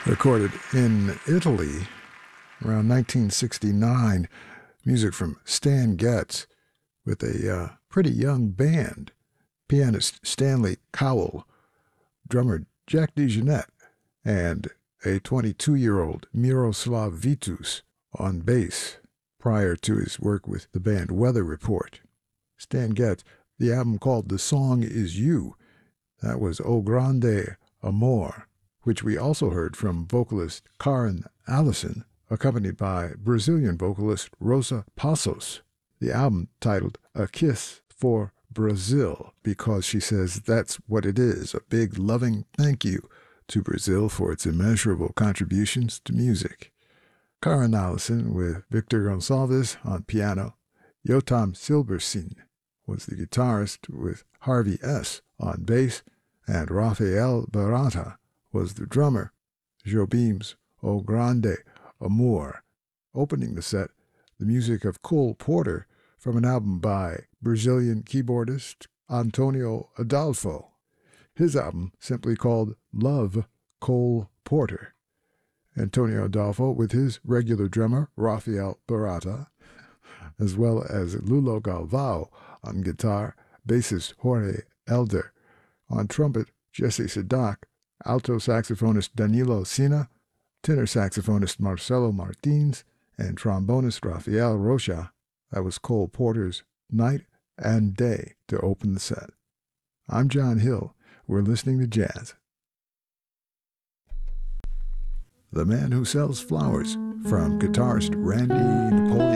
Recorded in Italy around 1969. Music from Stan Getz with a pretty young band. Pianist Stanley Cowell, drummer Jack DeJohnette, and a 22-year-old Miroslav Vitus on bass prior to his work with the band Weather Report. Stan Getz, the album called The Song Is You. That was O Grande Amor, which we also heard from vocalist Karen Allison, accompanied by Brazilian vocalist Rosa Passos. The album titled A Kiss for Brazil, because she says that's what it is, a big loving thank you to Brazil for its immeasurable contributions to music. Karen Allison with Victor Gonçalves on piano. Yotam Silberstein was the guitarist with Harvey S. on bass, and Rafael Barata was the drummer. Jobim's O Grande Amor. Opening the set, the music of Cole Porter from an album by Brazilian keyboardist Antonio Adolfo. His album simply called Love Cole Porter. Antonio Adolfo with his regular drummer Rafael Barata, as well as Lulo Galvao on guitar, bassist Jorge Elder, on trumpet Jesse Sadak, alto saxophonist Danilo Sina, tenor saxophonist Marcelo Martins, and trombonist Rafael Rocha. That was Cole Porter's Night and Day to open the set. I'm John Hill. We're listening to jazz. The Man Who Sells Flowers from guitarist Randy Napoleon.